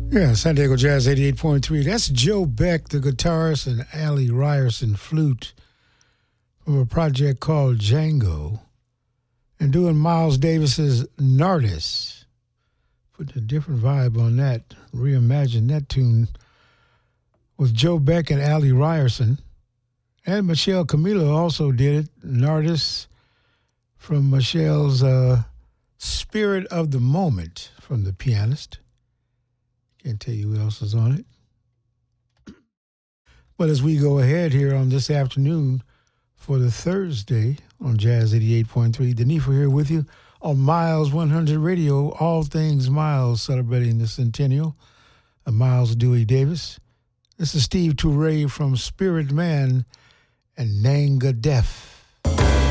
Yeah, San Diego Jazz 88.3. That's Joe Beck, the guitarist, and Allie Ryerson, flute, from a project called Django, and doing Miles Davis's Nardis. Putting a different vibe on that. Reimagine that tune with Joe Beck and Allie Ryerson. And Michelle Camilo also did it. Nardis from Michelle's Spirit of the Moment from the pianist. Can't tell you who else is on it. But as we go ahead here on this afternoon for the Thursday on Jazz 88.3, Denifo here with you on Miles 100 Radio, all things Miles, celebrating the centennial of Miles Dewey Davis. This is Steve Toure from Spirit Man and Nanga Def.